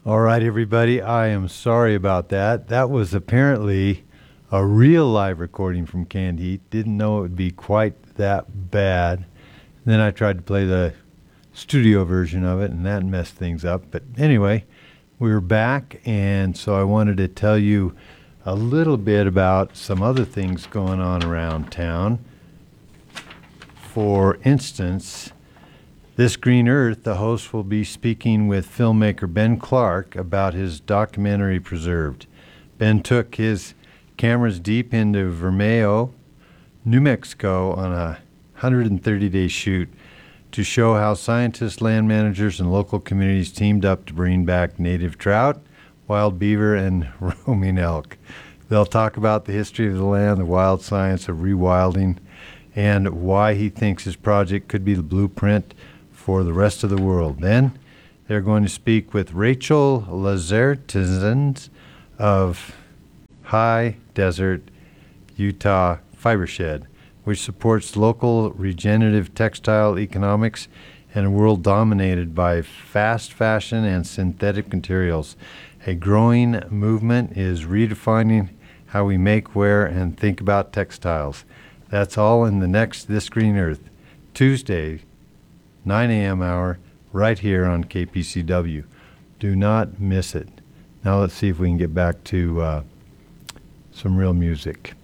All right, everybody. I am sorry about that. That was apparently a real live recording from Canned Heat. Didn't know it would be quite that bad. Then I tried to play the studio version of it, and that messed things up. But anyway, we're back, and so I wanted to tell you a little bit about some other things going on around town. For instance, This Green Earth, the host will be speaking with filmmaker Ben Clark about his documentary Preserved. Ben took his cameras deep into Vermillo, New Mexico on a 130-day shoot to show how scientists, land managers, and local communities teamed up to bring back native trout, wild beaver, and roaming elk. They'll talk about the history of the land, the wild science of rewilding, and why he thinks his project could be the blueprint for the rest of the world. Then they're going to speak with Rachel Lazartizans of High Desert, Utah Fibershed, which supports local regenerative textile economics in a world dominated by fast fashion and synthetic materials. A growing movement is redefining how we make, wear, and think about textiles. That's all in the next This Green Earth, Tuesday, 9 a.m. hour, right here on KPCW. Do not miss it. Now let's see if we can get back to some real music.